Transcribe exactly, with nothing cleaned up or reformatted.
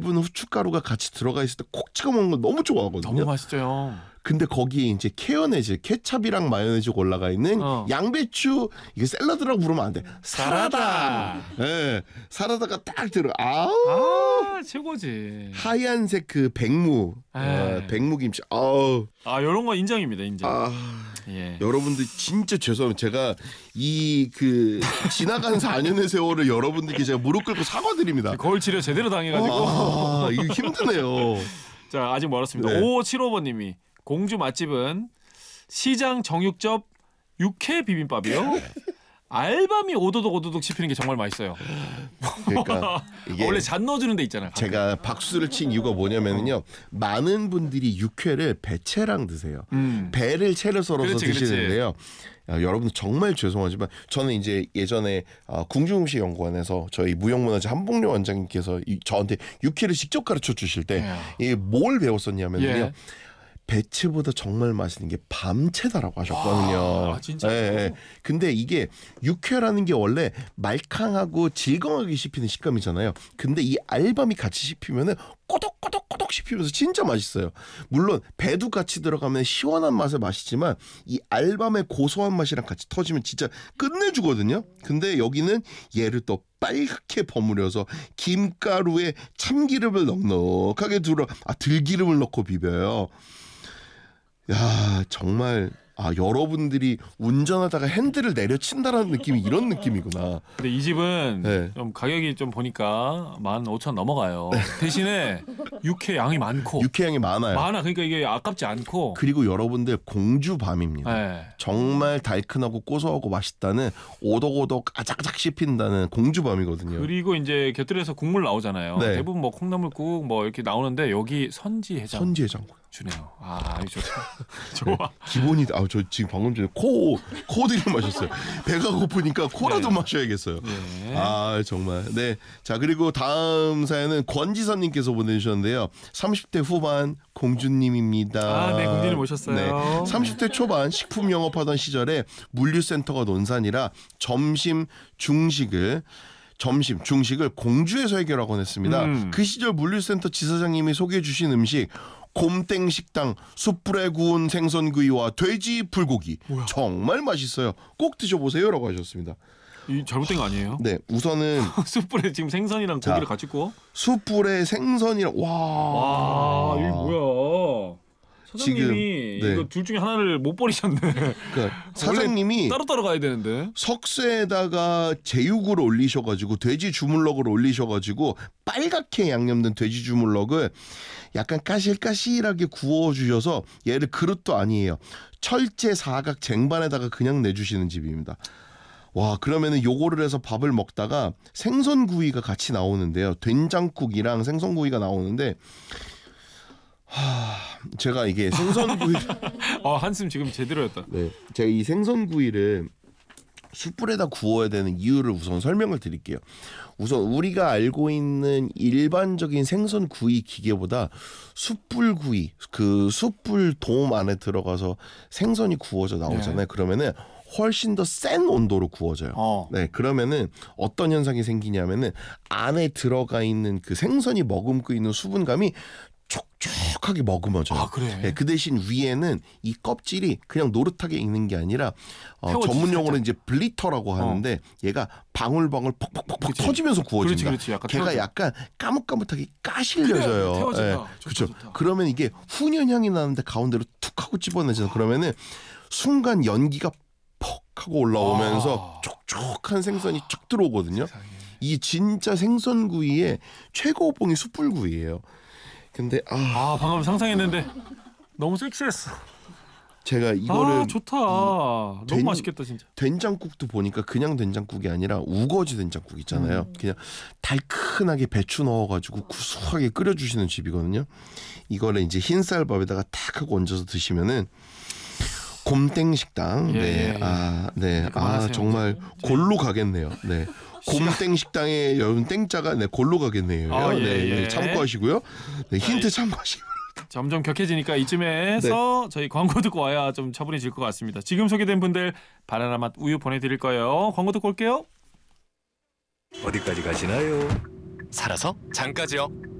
얇은 후춧가루가 같이 들어가 있을 때 콕 찍어 먹는 거 너무 좋아하거든요. 너무 맛있죠. 근데 거기에 이제 케어네즈, 케찹이랑 마요네즈가 올라가 있는 어. 양배추, 이게 샐러드라고 부르면 안 돼. 사라다. 예, 네, 사라다가 딱 들어. 아우. 아, 최고지. 하얀색 그 백무, 어, 백무김치. 아우. 아, 이런 거 인정입니다, 인정. 아, 예. 여러분들 진짜 죄송합니다. 제가 이 그 지나간 사 년의 세월을 여러분들께 제가 무릎 꿇고 사과드립니다. 거울 치료 제대로 당해가지고. 아, 이거 힘드네요. 자, 아직 멀었습니다. 네. 오오칠오 번님이 공주 맛집은 시장 정육점 육회 비빔밥이요. 알밤이 오도독 오도독 씹히는 게 정말 맛있어요. 그러니까 이게 원래 잔 넣어주는 데 있잖아요. 가끔. 제가 박수를 친 이유가 뭐냐면요. 많은 분들이 육회를 배채랑 드세요. 음. 배를 채를 썰어서 그렇지, 드시는데요. 야, 여러분 정말 죄송하지만 저는 이제 예전에 어, 궁중음식연구원에서 저희 무형문화재 한복료 원장님께서 이, 저한테 육회를 직접 가르쳐 주실 때 이 뭘 배웠었냐면요. 예. 배추보다 정말 맛있는 게 밤채다라고 하셨거든요. 아, 진짜. 예, 예. 근데 이게 육회라는 게 원래 말캉하고 질겅하게 씹히는 식감이잖아요. 근데 이 알밤이 같이 씹히면은 꼬독꼬독꼬독 씹히면서 진짜 맛있어요. 물론 배도 같이 들어가면 시원한 맛의 맛이지만 이 알밤의 고소한 맛이랑 같이 터지면 진짜 끝내주거든요. 근데 여기는 얘를 또 빨갛게 버무려서 김가루에 참기름을 넉넉하게 둘러 아 들기름을 넣고 비벼요. 야, 정말 아, 여러분들이 운전하다가 핸들을 내려친다라는 느낌이 이런 느낌이구나. 근데 이 집은 네. 좀 가격이 좀 보니까 만 오천 넘어가요. 대신에 육회 양이 많고 육회향이 많아요. 많아. 그러니까 이게 아깝지 않고. 그리고 여러분들 공주밤입니다. 네. 정말 달큰하고 고소하고 맛있다는 오독오독 아작아작 씹힌다는 공주밤이거든요. 그리고 이제 곁들여서 국물 나오잖아요. 네. 대부분 뭐 콩나물국 뭐 이렇게 나오는데 여기 선지해장 선지해장. 주네요. 아, 이거 좋다. 좋아. 기본이 아, 저 지금 방금 전에 코 코드를 마셨어요. 배가 고프니까 코라도 네. 마셔야겠어요. 네. 아, 정말. 네. 자, 그리고 다음 사연은 권지선님께서 보내주셨는데요. 삼십 대 후반 공주님입니다. 아, 네, 공주님 오셨어요. 네. 삼십 대 초반 식품 영업하던 시절에 물류센터가 논산이라 점심 중식을 점심 중식을 공주에서 해결하곤 했습니다. 음. 그 시절 물류센터 지사장님이 소개해 주신 음식 곰땡식당 숯불에 구운 생선구이와 돼지 불고기 뭐야? 정말 맛있어요. 꼭 드셔보세요라고 하셨습니다. 이 잘못된 거 아니에요? 네, 우선은 숯불에 지금 생선이랑 자, 고기를 같이 구워? 숯불에 생선이랑 와, 와, 이게 뭐야? 사장님이 지금, 네. 이거 둘 중에 하나를 못 버리셨네. 그러니까 사장님이 따로따로 가야 되는데. 석쇠에다가 제육을 올리셔가지고 돼지 주물럭을 올리셔가지고 빨갛게 양념된 돼지 주물럭을 약간 까실까실하게 구워주셔서 얘를 그릇도 아니에요. 철제 사각 쟁반에다가 그냥 내주시는 집입니다. 와, 그러면은 요거를 해서 밥을 먹다가 생선구이가 같이 나오는데요. 된장국이랑 생선구이가 나오는데 하, 제가 이게 생선구이 아, 한숨 지금 제대로였다. 네, 제가 이 생선구이를 숯불에다 구워야 되는 이유를 우선 설명을 드릴게요. 우선 우리가 알고 있는 일반적인 생선구이 기계보다 숯불구이, 그 숯불 돔 안에 들어가서 생선이 구워져 나오잖아요. 네. 그러면은 훨씬 더 센 온도로 구워져요. 어. 네, 그러면은 어떤 현상이 생기냐면은 안에 들어가 있는 그 생선이 머금고 있는 수분감이 촉촉하게 머금어져요. 아, 그래? 네, 그 대신 위에는 이 껍질이 그냥 노릇하게 익는 게 아니라 어, 태워지지, 전문 용어로 살짝. 이제 블리터라고 하는데 얘가 방울방울 퍽퍽퍽퍽 그치. 터지면서 구워진다. 그렇지, 그렇지. 약간 걔가 태워져. 약간 까뭇까뭇하게 까실려져요. 그래, 태워진다. 예, 좋다, 그렇죠. 좋다. 그러면 이게 훈연 향이 나는데 가운데로 툭 하고 집어내잖아. 그러면은 순간 연기가 퍽 하고 올라오면서 아. 촉촉한 생선이 쫙 들어오거든요. 세상에. 이 진짜 생선구이의 최고봉이 숯불구이예요. 근데 아, 아, 방금 상상했는데 너무 섹시했어. 제가 이거를 아, 좋다. 너무 된- 맛있겠다, 진짜. 된장국도 보니까 그냥 된장국이 아니라 우거지 된장국 있잖아요. 음. 그냥 달큰하게 배추 넣어가지고 구수하게 끓여주시는 집이거든요. 이거를 이제 흰쌀밥에다가 탁 하고 얹어서 드시면은 곰땡식당. 예, 네, 예. 아, 네, 아 그만하세요, 정말 이제. 골로 가겠네요. 네. 곰땡식당에 여러분 땡자가 네 골로 가겠네요. 아, 예, 네, 예. 네, 참고하시고요. 네, 힌트 참고하시고. 점점 격해지니까 이쯤에서 네. 저희 광고 듣고 와야 좀 차분해질 것 같습니다. 지금 소개된 분들 바나나 맛 우유 보내드릴 거예요. 광고 듣고 올게요. 어디까지 가시나요? 살아서 장까지요.